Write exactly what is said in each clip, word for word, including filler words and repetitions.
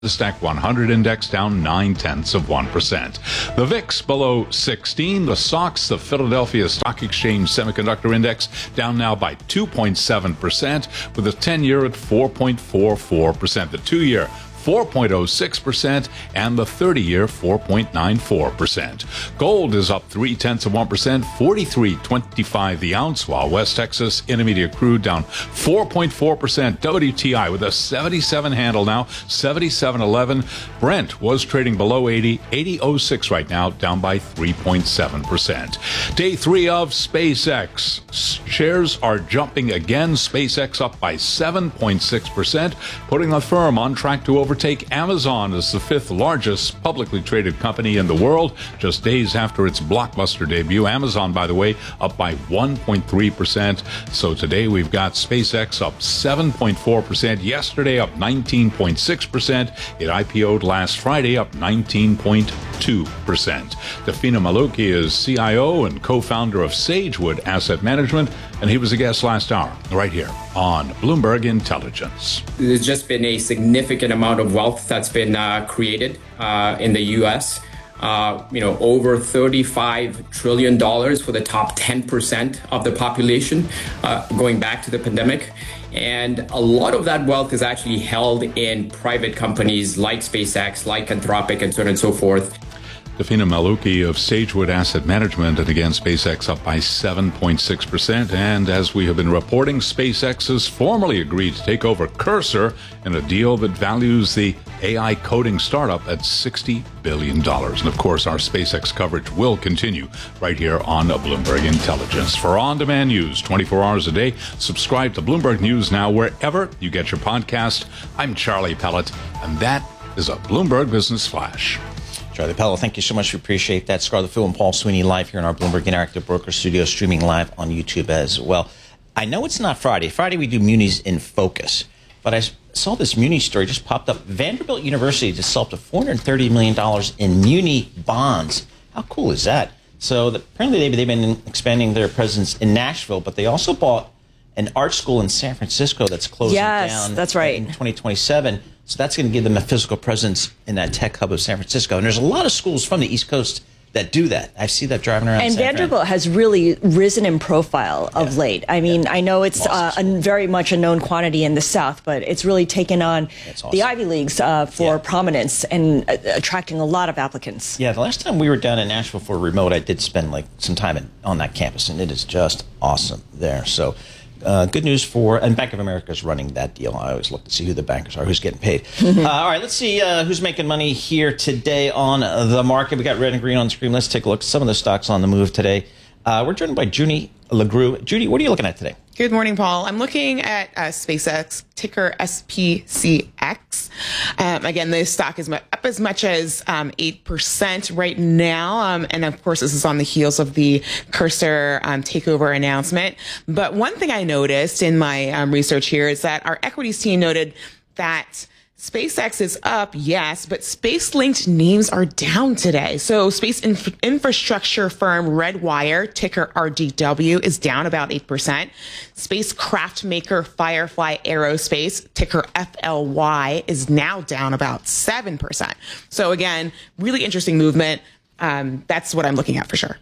Nasdaq one hundred index down nine tenths of one percent. The V I X below sixteen. The S O X, the Philadelphia Stock Exchange Semiconductor Index, down now by two point seven percent, with the ten-year at four point four four percent. The two-year four point oh six percent, and the thirty-year four point nine four percent. Gold is up three tenths of one percent, forty-three twenty-five the ounce, while West Texas Intermediate crude down four point four percent. W T I with a seventy-seven handle now, seventy-seven eleven. Brent was trading below eighty, eighty oh six right now, down by three point seven percent. Day three of SpaceX. Shares are jumping again. SpaceX up by seven point six percent, putting the firm on track to over overtake Amazon as the fifth largest publicly traded company in the world, just days after its blockbuster debut. Amazon, by the way, up by one point three percent. So today we've got SpaceX up seven point four percent. Yesterday up nineteen point six percent. It I P O'd last Friday up nineteen point two percent. Tafina Maluki is C I O and co-founder of Sagewood Asset Management, and he was a guest last hour right here on Bloomberg Intelligence. There's just been a significant amount of wealth that's been uh, created uh, in the U S. Uh, you know, over thirty-five trillion dollars for the top ten percent of the population uh, going back to the pandemic. And a lot of that wealth is actually held in private companies like SpaceX, like Anthropic, and so on and so forth. Tafina Maluki of Sagewood Asset Management, and again, SpaceX up by seven point six percent. And as we have been reporting, SpaceX has formally agreed to take over Cursor in a deal that values the A I coding startup at sixty billion dollars. And of course, our SpaceX coverage will continue right here on Bloomberg Intelligence. For on-demand news twenty-four hours a day, subscribe to Bloomberg News Now wherever you get your podcast. I'm Charlie Pellet, and that is a Bloomberg Business Flash. Charlie Pellet, thank you so much. We appreciate that. Scarlett Fu and Paul Sweeney live here in our Bloomberg Interactive Broker Studio, streaming live on YouTube as well. I know it's not Friday. Friday we do Munis in Focus, but I saw this Muni story just popped up. Vanderbilt University just sold up to four hundred thirty million dollars in Muni bonds. How cool is that? So the, apparently they've, they've been expanding their presence in Nashville, but they also bought an art school in San Francisco that's closing yes, down that's right. in twenty twenty-seven. So that's going to give them a physical presence in that tech hub of San Francisco. And there's a lot of schools from the East Coast that do that. I see that driving around. And San Vanderbilt Fran. has really risen in profile of yeah. late. I mean, yeah. I know it's uh, a, very much a known quantity in the South, but it's really taken on awesome. the Ivy Leagues uh, for yeah. prominence and uh, attracting a lot of applicants. Yeah, the last time we were down in Nashville for remote, I did spend like some time in, on that campus, and it is just awesome there. So. Uh, good news for, and Bank of America is running that deal. I always look to see who the bankers are, who's getting paid. uh, all right, let's see uh, who's making money here today on the market. We got red and green on the screen. Let's take a look at some of the stocks on the move today. Uh, we're joined by Judy LeGroux. Judy, what are you looking at today? Good morning, Paul. I'm looking at uh, SpaceX, ticker S P C X. Um, again, this stock is up as much as um, eight percent right now. Um, and of course, this is on the heels of the Cursor um, takeover announcement. But one thing I noticed in my um, research here is that our equities team noted that SpaceX is up, yes, but space-linked names are down today. So space inf- infrastructure firm Redwire, ticker R D W, is down about eight percent. Spacecraft maker Firefly Aerospace, ticker F L Y, is now down about seven percent. So again, really interesting movement. Um, that's what I'm looking at for sure.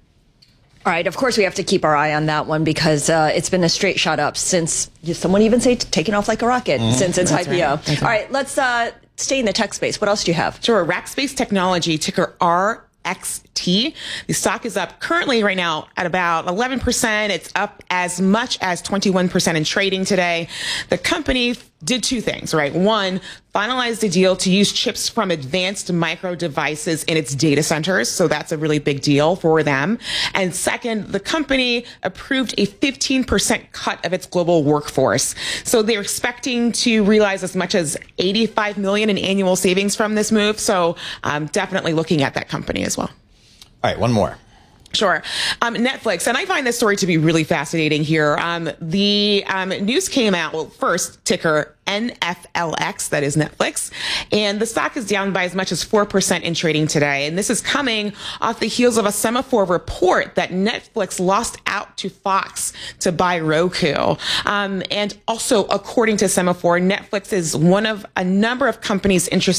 All right. Of course, we have to keep our eye on that one because uh, it's been a straight shot up since, someone even say, taking off like a rocket mm-hmm. since its That's I P O. Right. All right. Let's uh, stay in the tech space. What else do you have? Sure. Rackspace Technology, ticker R X T. The stock is up currently right now at about eleven percent. It's up as much as twenty-one percent in trading today. The company did two things, right? One, finalized a deal to use chips from Advanced Micro Devices in its data centers. So that's a really big deal for them. And second, the company approved a fifteen percent cut of its global workforce. So they're expecting to realize as much as eighty-five million dollars in annual savings from this move. So um, definitely looking at that company as well. All right, one more. Sure. Um, Netflix, and I find this story to be really fascinating here. Um, the um, news came out, well, first, ticker N F L X, that is Netflix, and the stock is down by as much as four percent in trading today. And this is coming off the heels of a Semaphore report that Netflix lost out to Fox to buy Roku. Um, and also, according to Semaphore, Netflix is one of a number of companies interested